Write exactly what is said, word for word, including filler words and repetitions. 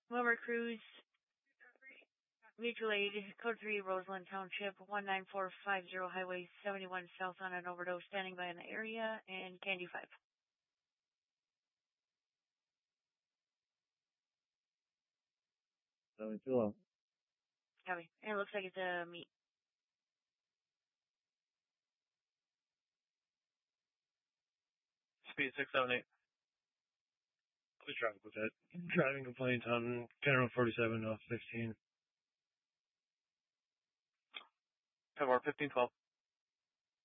Wilmer Cruz, Mutual Aid, Code three, Roseland Township, one nine four five zero, Highway seventy-one South on an overdose, standing by in the area, and Candy five. seventy-two low. Copy. And it looks like it's a meet. Speed six seven eight. Please traffic with that. Driving complaints on County Road forty-seven off fifteen. ten more, fifteen twelve.